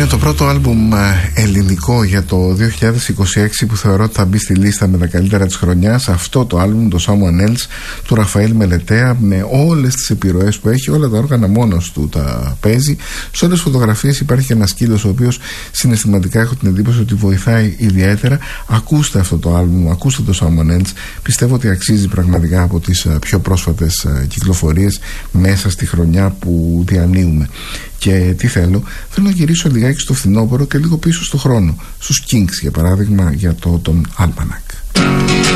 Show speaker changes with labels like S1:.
S1: Είναι το πρώτο άλμπουμ ελληνικό για το 2026 που θεωρώ ότι θα μπει στη λίστα με τα καλύτερα της χρονιάς. Αυτό το άλμπουμ, το Someone Else, του Ραφαήλ Μελετέα, με όλες τις επιρροές που έχει, όλα τα όργανα μόνος του τα παίζει. Σε όλες τις φωτογραφίες υπάρχει και ένας σκύλος ο οποίος συναισθηματικά έχω την εντύπωση ότι βοηθάει ιδιαίτερα. Ακούστε αυτό το άλμπουμ, ακούστε το Someone Else. Πιστεύω ότι αξίζει πραγματικά από τις πιο πρόσφατες κυκλοφορίες μέσα στη χρονιά που διανύουμε. Και τι θέλω να γυρίσω λιγάκι στο φθινόπωρο και λίγο πίσω στο χρόνο, στους Kings για παράδειγμα, για τον Almanac.